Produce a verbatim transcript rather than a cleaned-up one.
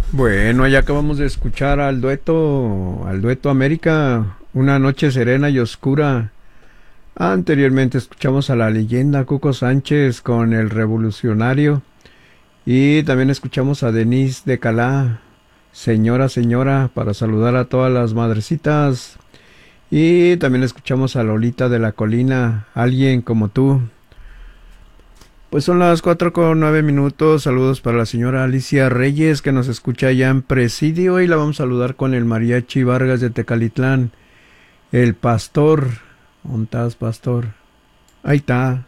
Bueno, ya acabamos de escuchar al dueto, al dueto América, Una noche serena y oscura. Anteriormente escuchamos a la leyenda Cuco Sánchez con El Revolucionario y también escuchamos a Denise de Calá, Señora, Señora, para saludar a todas las madrecitas. Y también escuchamos a Lolita de la Colina, Alguien como tú. Pues son las cuatro con nueve minutos. Saludos para la señora Alicia Reyes que nos escucha allá en Presidio y la vamos a saludar con el Mariachi Vargas de Tecalitlán. El pastor. ¿Dónde estás, pastor? Ahí está.